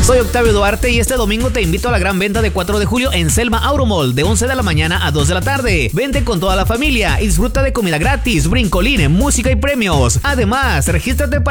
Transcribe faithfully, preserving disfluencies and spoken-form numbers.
Soy Octavio Duarte y este domingo te invito a la gran venta de cuatro de julio en Selma Auromall de once de la mañana a dos de la tarde. Vente con toda la familia y disfruta de comida gratis, brincolín, música y premios. Además, regístrate para